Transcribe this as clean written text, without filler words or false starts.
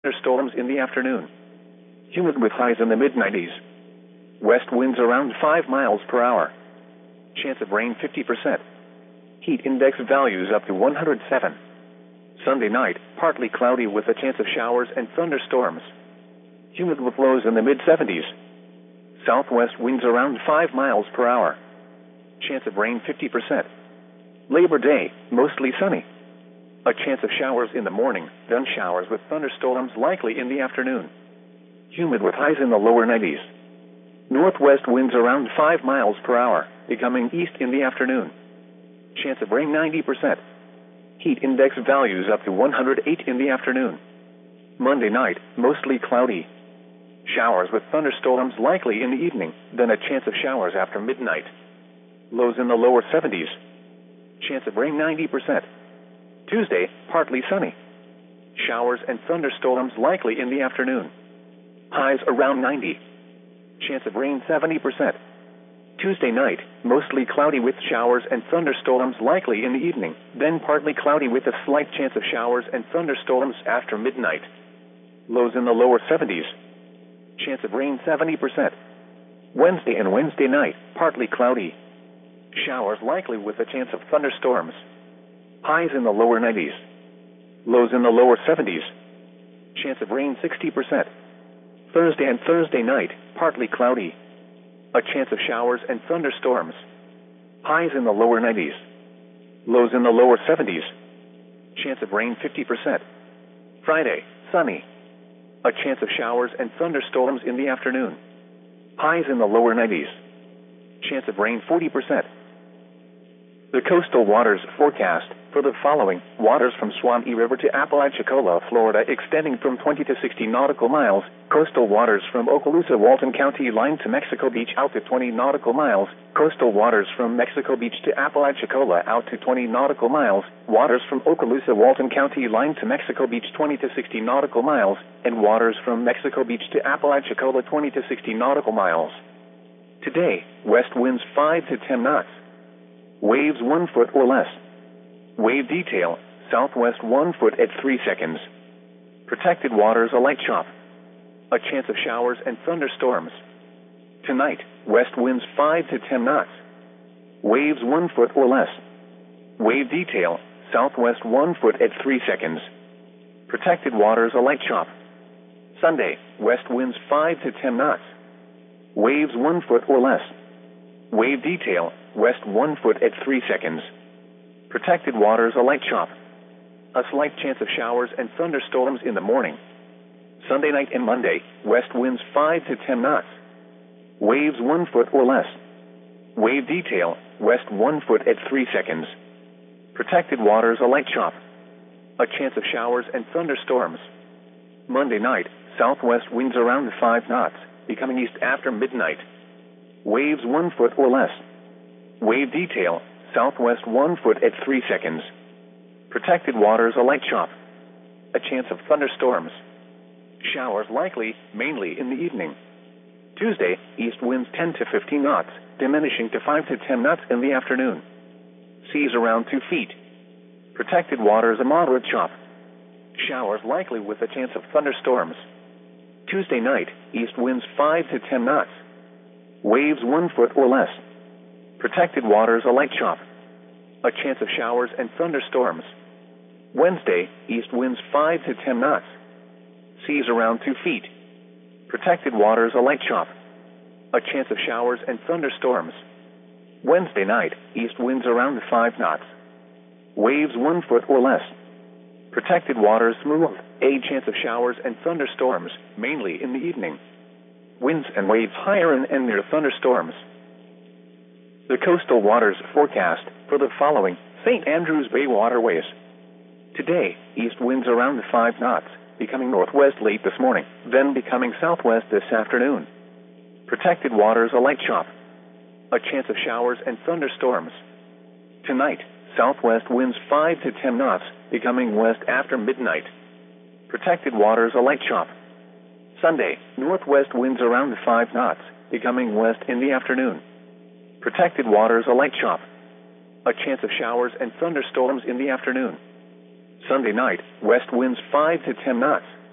thunderstorms in the afternoon. Humid with highs in the mid-90s. West winds around 5 miles per hour. Chance of rain 50%. Heat index values up to 107. Sunday night, partly cloudy with a chance of showers and thunderstorms. Humid with lows in the mid-70s. Southwest winds around 5 miles per hour. Chance of rain 50%. Labor Day, mostly sunny. A chance of showers in the morning, then showers with thunderstorms likely in the afternoon. Humid with highs in the lower 90s. Northwest winds around 5 miles per hour, becoming east in the afternoon. Chance of rain 90%. Heat index values up to 108 in the afternoon. Monday night, mostly cloudy. Showers with thunderstorms likely in the evening, then a chance of showers after midnight. Lows in the lower 70s. Chance of rain 90%. Tuesday, partly sunny. Showers and thunderstorms likely in the afternoon. Highs around 90. Chance of rain 70%. Tuesday night, mostly cloudy with showers and thunderstorms likely in the evening, then partly cloudy with a slight chance of showers and thunderstorms after midnight. Lows in the lower 70s. Chance of rain 70%. Wednesday and Wednesday night, partly cloudy. Showers likely with a chance of thunderstorms. Highs in the lower 90s. Lows in the lower 70s. Chance of rain 60%. Thursday and Thursday night, partly cloudy. A chance of showers and thunderstorms. Highs in the lower 90s. Lows in the lower 70s. Chance of rain 50%. Friday, sunny. A chance of showers and thunderstorms in the afternoon. Highs in the lower 90s. Chance of rain 40%. The coastal waters forecast for the following: waters from Swanee River to Apalachicola, Florida, extending from 20 to 60 nautical miles. Coastal waters from Okaloosa, Walton County line to Mexico Beach out to 20 nautical miles. Coastal waters from Mexico Beach to Apalachicola out to 20 nautical miles. Waters from Okaloosa, Walton County line to Mexico Beach 20 to 60 nautical miles. And waters from Mexico Beach to Apalachicola 20 to 60 nautical miles. Today, west winds 5 to 10 knots. Waves 1 foot or less. Wave detail, southwest 1 foot at 3 seconds. Protected waters a light chop. A chance of showers and thunderstorms. Tonight, west winds 5 to 10 knots. Waves 1 foot or less. Wave detail, southwest 1 foot at 3 seconds. Protected waters a light chop. Sunday, west winds 5 to 10 knots. Waves 1 foot or less. Wave detail, west 1 foot at 3 seconds. Protected waters a light chop. A slight chance of showers and thunderstorms in the morning. Sunday night and Monday, west winds 5 to 10 knots. Waves 1 foot or less. Wave detail, west 1 foot at 3 seconds. Protected waters a light chop. A chance of showers and thunderstorms. Monday night, southwest winds around 5 knots, becoming east after midnight. Waves 1 foot or less. Wave detail, southwest 1 foot at 3 seconds. Protected waters a light chop. A chance of thunderstorms. Showers likely, mainly in the evening. Tuesday, east winds 10 to 15 knots, diminishing to 5 to 10 knots in the afternoon. Seas around 2 feet. Protected waters a moderate chop. Showers likely with a chance of thunderstorms. Tuesday night, east winds 5 to 10 knots. Waves 1 foot or less. Protected waters a light chop. A chance of showers and thunderstorms. Wednesday, east winds 5 to 10 knots. Seas around 2 feet. Protected waters a light chop. A chance of showers and thunderstorms. Wednesday night, east winds around 5 knots. Waves 1 foot or less. Protected waters smooth. A chance of showers and thunderstorms, mainly in the evening. Winds and waves higher and near thunderstorms. The coastal waters forecast for the following: St. Andrews Bay waterways. Today, east winds around 5 knots, becoming northwest late this morning, then becoming southwest this afternoon. Protected waters a light chop. A chance of showers and thunderstorms. Tonight, southwest winds 5 to 10 knots, becoming west after midnight. Protected waters a light chop. Sunday, northwest winds around 5 knots, becoming west in the afternoon. Protected waters a light chop. A chance of showers and thunderstorms in the afternoon. Sunday night, west winds 5 to 10 knots,